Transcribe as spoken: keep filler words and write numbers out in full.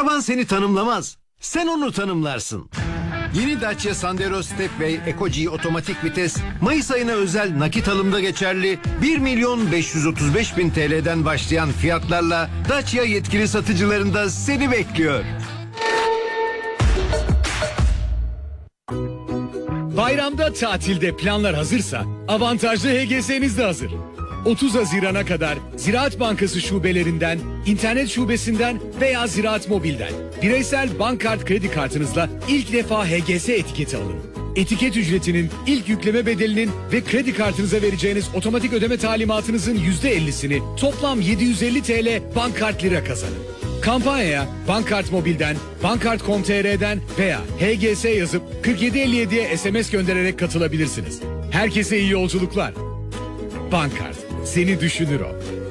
Araban seni tanımlamaz. Sen onu tanımlarsın. Yeni Dacia Sandero Stepway Eco-G otomatik vites Mayıs ayına özel nakit alımda geçerli bir milyon beş yüz otuz beş bin T L'den başlayan fiyatlarla Dacia yetkili satıcılarında seni bekliyor. Bayramda tatilde planlar hazırsa avantajlı H G S'niz de hazır. otuz Haziran'a kadar Ziraat Bankası şubelerinden, internet şubesinden veya Ziraat Mobil'den bireysel bank kart kredi kartınızla ilk defa H G S etiketi alın. Etiket ücretinin, ilk yükleme bedelinin ve kredi kartınıza vereceğiniz otomatik ödeme talimatınızın yüzde ellisini toplam yedi yüz elli T L bank kart lira kazanın. Kampanyaya Bankart Mobil'den, bankart nokta com nokta t r'den veya H G S yazıp kırk yedi elli yediye S M S göndererek katılabilirsiniz. Herkese iyi yolculuklar. Bankart, seni düşünür o.